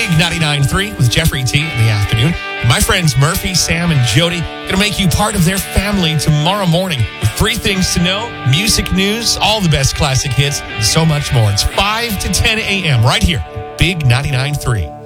Big 99.3 with Jeffrey T in the afternoon. And my friends Murphy, Sam, and Jody going to make you part of their family tomorrow morning with 3 things to know, music news, all the best classic hits, and so much more. It's 5 to 10 a.m. right here, Big 99.3.